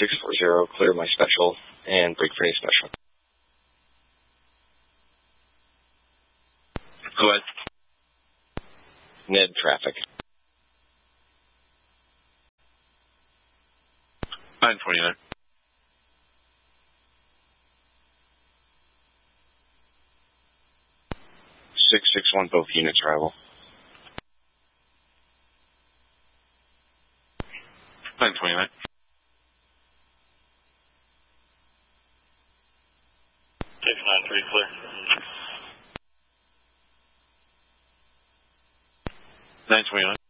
640, clear my special and break for any special. Go ahead. Ned traffic. 929. 661, both units arrival. 929. 693, clear. 929.